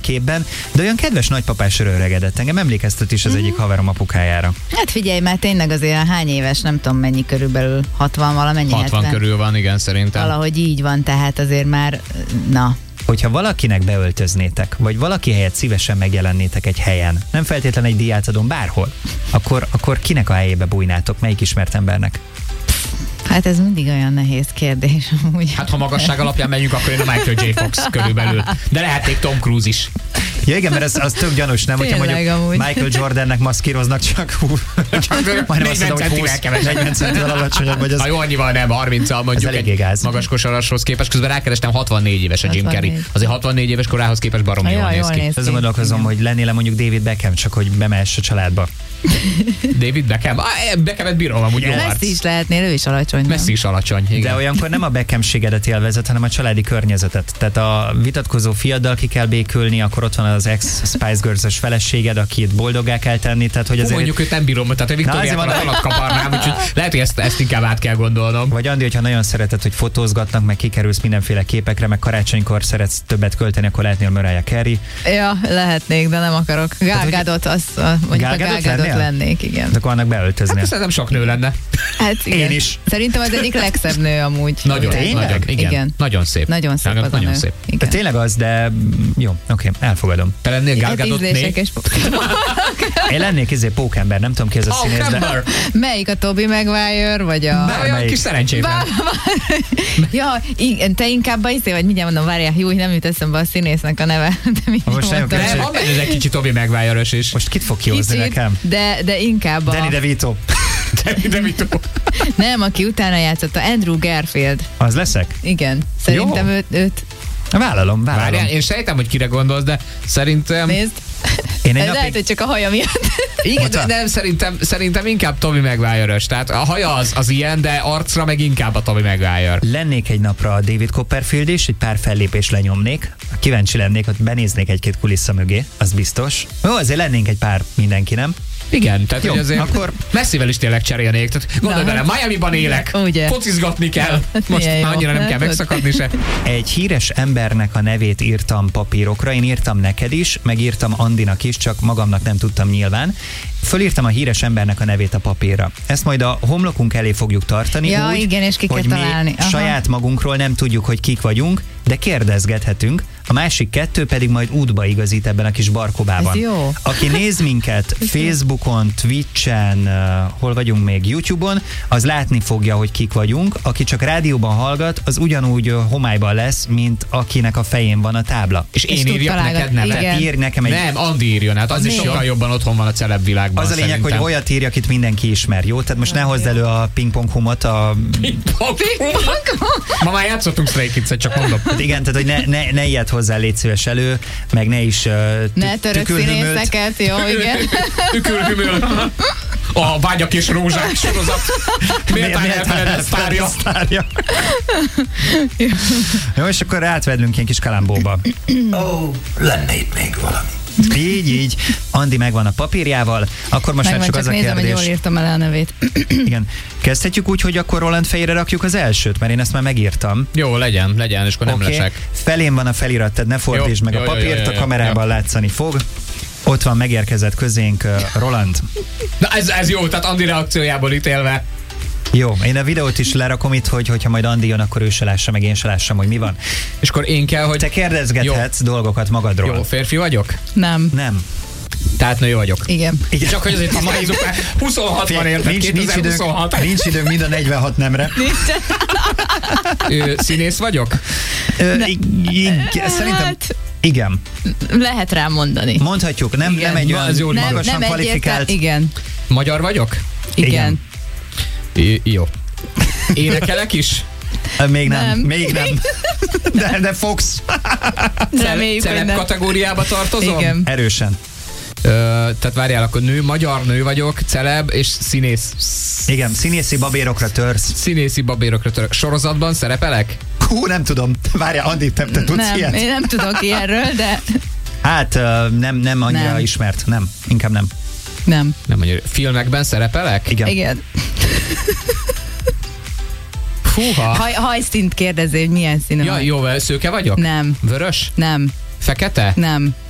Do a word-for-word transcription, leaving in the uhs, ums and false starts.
képben, de olyan kedves nagypapásra öregedett. Engem emlékeztet is az egyik haverom apukájára. Hát figyelj, már tényleg azért hány éves, nem tudom mennyi körülbelül, hatvan valamennyi? hatvan hetven körül van, igen, szerintem. Valahogy így van, tehát azért már, na. Hogyha valakinek beöltöznétek, vagy valaki helyett szívesen megjelennétek egy helyen, nem feltétlenül egy díjátadón, bárhol, akkor, akkor kinek a helyébe bújnátok? Melyik ismert embernek? Hát ez mindig olyan nehéz kérdés. Amúgy. Hát ha magasság alapján megyünk, akkor én a Michael J. Fox körülbelül. De lehetnék Tom Cruise is. Ja igen, mert ez, az tök gyanús, nem? Hogyha mondjuk amúgy. Michael Jordannek maszkíroznak, csak hú, Csak negyven centivel kevesebb. negyven centivel alacsonyabb, vagy az... Ha jó, annyival nem, harminccal mondjuk egy magas kosarashoz képest. Közben rákerestem, hatvannégy éves a Jim Carrey. Azért hatvannégy éves korához képest baromi jól néz ki. Azon gondolkozom, hogy lennél hogy David Beckham, csak hogy bemehess a családba. David Beckham? Ah, Beckhamet bírom, amúgy jó arc. Messi is lehetnél, ő is alacsony. Messi is alacsony, igen. De olyankor nem a Beckhamségedet élvezett, hanem a családi környezetet. Tehát a vitatkozó fiaddal ki kell békülni, akkor ott van az ex-Spice Girls-ös feleséged, akit boldoggá kell tenni. Tehát, hogy azért... Mondjuk őt nem bírom, tehát a Viktóriát van alatt kaparnám, úgyhogy lehet, hogy ezt, ezt inkább át kell gondolnom. Vagy Andi, hogyha nagyon szereted, hogy fotózgatnak, meg kikerülsz mindenféle képekre, meg karácsonykor szeretsz többet költeni, akkor lehetnél Mariah Carey. Ja, lehetnék, de nem akarok. Gal Gadot, az mondjuk a Gal Gadot lennék, igen. De akkor annak beöltöznél. Hát szerintem sok nő lenne. Hát igen. Én is. Szerintem az egyik legszebb nő amúgy. Nagyon, nagyon, igen. igen. Nagyon szép. Nagyon szép nagyon, az nagyon a nő. szép. Igen. De tényleg az, de jó, oké, elfogadom. Te lennél Gal Gadot né? Én lennék izé pókember, nem tudom ki ez a Oh, színész, de... Melyik a Tobey Maguire, vagy a... De olyan kis szerencsétlen. Ja, igen, te inkább a izé, vagy mindjárt mondom, várjál, jó, nem jut eszembe a színésznek a neve. De most nagyon De van benne egy kicsit Tobey Maguire-ös is. Most kit fog kihozni Kicsit, nekem? De, de inkább a... Danny DeVito. Danny DeVito. Nem, aki utána játszott, a Andrew Garfield. Az leszek? Igen, szerintem őt, őt... Vállalom, vállalom. Várjál, én sejtem, hogy kire gondolsz, de szerintem... Nézd. Én egy Ez lehet, napig... hogy csak a haja miatt. Igen, de nem, szerintem, szerintem inkább Tobey Maguire-ös. Tehát a haja az, az ilyen, de arcra meg inkább a Tobey Maguire. Lennék egy napra a David Copperfield is, egy pár fellépést lenyomnék. Kíváncsi lennék, hogy benéznék egy-két kulissza mögé, az biztos. Jó, azért lennénk egy pár mindenki, nem? Igen, tehát Jó, hogy azért akkor- messzivel is tényleg cserélnék. Tehát gondolj bele, Miamiban élek, Ugye. focizgatni kell. Most milyen jó. már annyira nem kell Hát, megszakadni se. Egy híres embernek a nevét írtam papírokra, én írtam neked is, megírtam Andinak is, csak magamnak nem tudtam nyilván. Fölírtam a híres embernek a nevét a papírra. Ezt majd a homlokunk elé fogjuk tartani, Ja, úgy, igen, és ki kell hogy találni. mi Aha. saját magunkról nem tudjuk, hogy kik vagyunk, de kérdezgethetünk. A másik kettő pedig majd útba igazít ebben a kis barkobában. Ez jó. Aki néz minket Facebookon, Twitchen, uh, hol vagyunk még, YouTube-on, az látni fogja, hogy kik vagyunk. Aki csak rádióban hallgat, az ugyanúgy uh, homályban lesz, mint akinek a fején van a tábla. És én És tud írjak találgatni. neked nevet? Igen. Ír nekem egy... Nem, Andi írjon, hát az is Mi? sokkal jobban otthon van a celeb világban. Az a lényeg, szerintem. hogy olyat írj, akit mindenki ismer, jó? Tehát most ne hozd elő a pingpong humot, a... Ma már játszottunk Stray Kids-et, csak mondom. Hát igen, tehát hogy ne, ne, ne ilyet hozzá, légy szíves elő, meg ne is uh, Ne török színészeket, jó, igen. Tükörhümöl. A Vágyak és Rózsák sorozat. Méltán elfeledett sztárja. sztárja. Jó, és akkor átvedlünk ilyen kis kalambóba. Ó, oh, lenne itt még valami. Így, így. Andi megvan a papírjával, akkor most Megvan, már csak csak az a nézem, hogy kérdés. jól írtam el a nevét. Igen. Kezdhetjük úgy, hogy akkor Roland fejére rakjuk az elsőt, mert én ezt már megírtam. Jó, legyen, legyen, és akkor nem Oké. lesek. Felén van a felirat, tehát ne fordítsd Jó, meg jó, a jó, papírt, jó, jó, a kamerában jó. látszani fog. Ott van, megérkezett közénk uh, Roland. Na ez, ez jó, tehát Andi reakciójából ítélve. Jó, én a videót is lerakom itt, hogy hogyha majd Andi jön, akkor ő se lássa, meg én se lássam, hogy mi van. És akkor én kell, hogy... Te kérdezgethetsz jó. dolgokat magadról. Jó, férfi vagyok? Nem. Nem. Tehát nő vagyok. Igen. Igen. Csak hogy azért tisztázzuk már. huszonhat van érted, nincs, nincs, időnk, kétezer-huszonhat. nincs időnk mind a negyvenhat nemre. Ö, színész vagyok? Ö, i- i- szerintem Hát, igen. lehet rám mondani. Mondhatjuk, nem, Igen. nem egy Na, olyan ez jó, Nem, magasan nem kvalifikált. egyértelmű. Igen. Magyar vagyok? Igen. Igen. I- jó. Énekelek is? Ö, Még nem, Nem. még nem. De, de fogsz. Reméljük, hogy Celeb nem. kategóriába tartozom? Igen. Erősen. Ö, tehát várjál, akkor nő, magyar nő vagyok, celeb és színész. Igen, színészi babérokra törsz. Színészi babérokra török. Sorozatban szerepelek? Hú, nem tudom. Várjál, Andi, te, te tudsz Nem, ilyet? én nem tudok ilyenről, de Hát ö, nem, nem annyira Nem. ismert. Nem, inkább nem. nem. Nem mondja, filmekben szerepelek? Igen. Igen. Húha. Haj, hajszínt kérdezi, hogy milyen színű. Ja, haj. jó, szőke vagyok? Nem, Vörös? nem, Fekete? nem.